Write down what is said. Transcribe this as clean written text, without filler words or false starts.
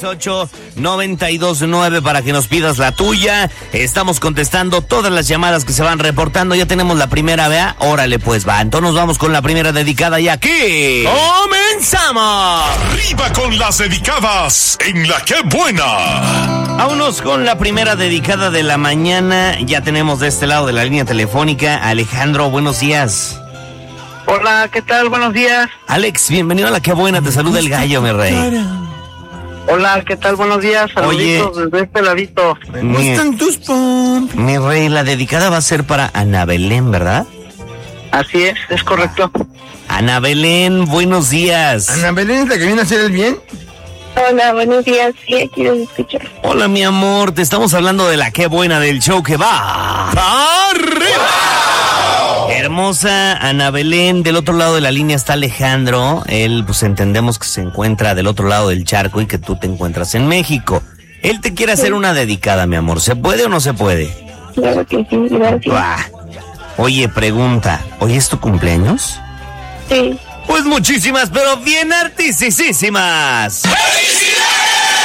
1-888-871-889 para que nos pidas la tuya. Estamos contestando todas las llamadas que se van reportando. Ya tenemos la primera, vea. Órale, pues va. Entonces nos vamos con la primera dedicada y aquí ¡comenzamos! Arriba con las dedicadas en La Qué Buena. Vámonos con la primera dedicada de la mañana. Ya tenemos de este lado de la línea telefónica Alejandro, buenos días. Hola, ¿qué tal? Buenos días. Alex, bienvenido a La Qué Buena, te saluda el gallo, mi rey. Hola, ¿qué tal? Buenos días. Saluditos desde este ladito. Me gustan tus pom. Mi rey, la dedicada va a ser para Ana Belén, ¿verdad? Así es correcto. Ana Belén, buenos días. Ana Belén es la que viene a hacer el bien. Hola, buenos días. Sí, aquí los escucho. Hola, mi amor, te estamos hablando de La Qué Buena, del show que va arriba. Hermosa Ana Belén, del otro lado de la línea está Alejandro. Él, pues entendemos que se encuentra del otro lado del charco y que tú te encuentras en México. Él te quiere hacer una dedicada, mi amor. ¿Se puede o no se puede? Claro que sí, gracias. Oye, pregunta, ¿hoy es tu cumpleaños? Sí. Pues muchísimas, pero bien artistísimas. ¡Felicidades!